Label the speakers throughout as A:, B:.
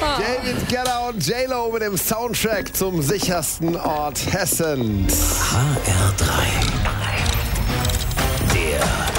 A: David Guetta und J-Lo mit dem Soundtrack zum sichersten Ort Hessens.
B: HR3. Der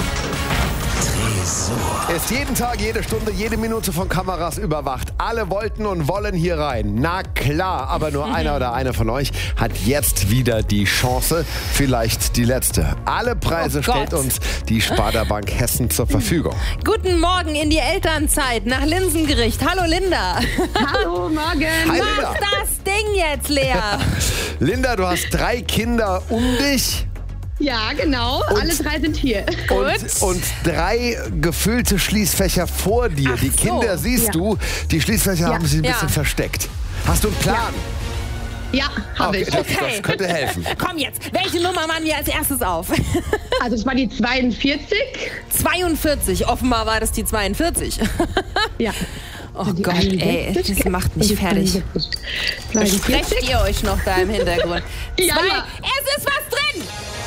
B: Tresor.
A: Ist jeden Tag, jede Stunde, jede Minute von Kameras überwacht. Alle wollten und wollen hier rein. Na klar, aber nur einer oder eine von euch hat jetzt wieder die Chance, vielleicht die letzte. Alle Preise stellt uns die Sparda Bank Hessen zur Verfügung.
C: Guten Morgen in die Elternzeit nach Linsengericht. Hallo Linda.
D: Hallo, morgen.
A: Hi, Linda.
C: Mach das Ding jetzt leer.
A: Linda, du hast 3 Kinder um dich.
D: Ja, genau. Alle 3 sind hier.
A: Und 3 gefüllte Schließfächer vor dir.
C: Ach
A: Die
C: so.
A: Kinder siehst du, die Schließfächer haben sich ein bisschen versteckt. Hast du einen Plan?
D: Ja, habe ich.
A: Das könnte helfen.
C: Komm jetzt, welche Nummer machen wir als erstes auf?
D: Also es war die 42.
C: 42, offenbar war das die 42.
D: Ja.
C: Oh Gott, ey, das macht mich fertig. Sprecht ihr euch noch da im Hintergrund?
D: Ja.
C: Es ist was drin!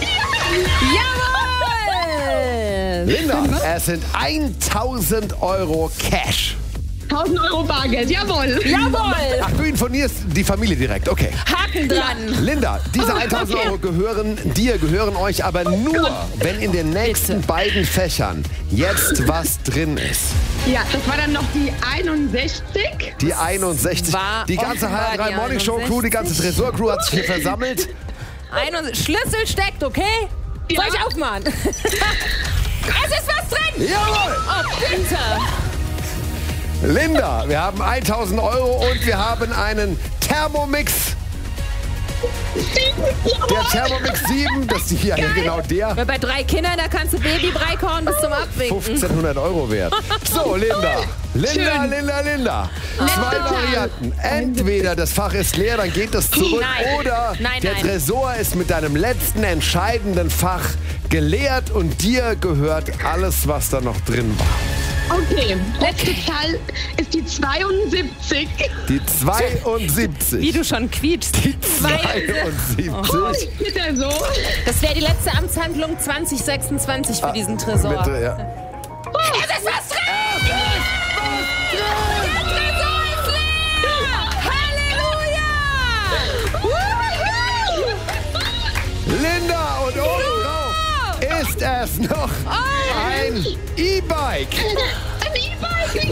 C: Jawohl!
A: Linda, es sind 1000 Euro Cash.
D: 1000 Euro Bargeld, jawohl.
C: Jawohl!
A: Ach, du informierst die Familie direkt, okay.
C: Haken dran!
A: Linda, diese 1000 Euro gehören euch aber nur, wenn in den nächsten beiden Fächern jetzt was drin ist.
D: Ja, das war dann noch die 61.
A: Die 61.
C: war
A: Die ganze
C: offenbar
A: HR3
C: die
A: Morning Show Crew, die ganze Tresor-Crew hat sich hier versammelt.
C: Schlüssel steckt, okay?
D: Ja.
C: Soll ich aufmachen? Es ist was drin!
A: Jawohl!
C: Oh, bitte!
A: Linda, wir haben 1000 Euro und wir haben einen Thermomix. Der Thermomix 7, das ist hier genau der.
C: Weil bei 3 Kindern, da kannst du Babybrei kochen bis zum Abwinken.
A: 1500 Euro wert. So, Linda.
D: Schön.
A: Linda. 2 Varianten. Entweder das Fach ist leer, dann geht das zurück.
C: Nein.
A: Oder
C: Nein,
A: der
C: nein.
A: Tresor ist mit deinem letzten entscheidenden Fach geleert und dir gehört alles, was da noch drin war.
D: Okay, letzte Zahl ist die 72.
A: Die 72.
C: Wie du schon quietschst.
A: Die 72.
D: Bitte so.
C: Das wäre die letzte Amtshandlung 2026 für diesen Tresor.
A: Bitte, ja.
C: Es ist was drin! Der Tresor ist leer! Halleluja!
A: Linda, und oben drauf ist es noch ein E-Bike.
D: Ein E-Bike,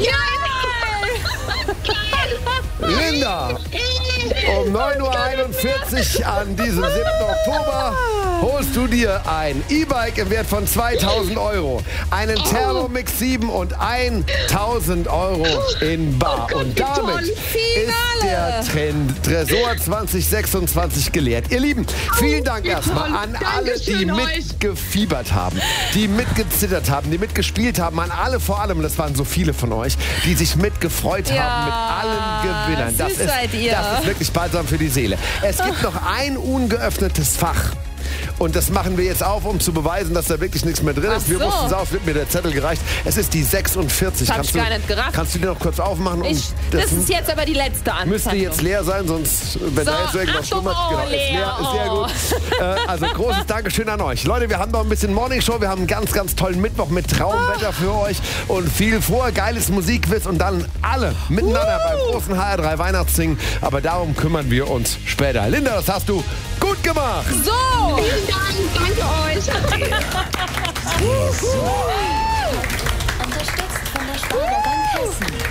A: Linda, um 9:41 Uhr an diesem 7. Oktober holst du dir ein E-Bike im Wert von 2000 Euro, einen Thermomix 7 und 1000 Euro in bar. Und damit ist der Tresor 2026 geleert. Ihr Lieben, vielen Dank erstmal an alle, die mitgefiebert haben, die mitgezittert haben, die mitgespielt haben, an alle vor allem, das waren so viele von euch, die sich mitgefreut haben mit allen Gewinnern. Das
C: süß seid ihr.
A: das ist wirklich balsam für die Seele. Es gibt noch ein ungeöffnetes Fach. Und das machen wir jetzt auf, um zu beweisen, dass da wirklich nichts mehr drin ist. Wir
C: Ach so.
A: mussten es auf, wird mir der Zettel gereicht. Es ist die 46.
C: Das hab ich gar nicht gerafft.
A: Kannst du die noch kurz aufmachen?
C: Das ist jetzt aber die letzte Anzeige.
A: Müsste jetzt leer sein, sonst, wenn da jetzt so irgendwas
C: Achtung,
A: schlummert, genau, ist leer, ist sehr
C: leer.
A: gut. Also großes Dankeschön an euch. Leute, wir haben noch ein bisschen Morning Show, wir haben einen ganz, ganz tollen Mittwoch mit Traumwetter für euch und viel vor, geiles Musikquiz und dann alle miteinander beim großen HR3 Weihnachtssingen. Aber darum kümmern wir uns später. Linda, das hast du gut gemacht.
C: So!
D: Vielen Dank, danke euch.
E: Unterstützt von der Sparda Bank Hessen.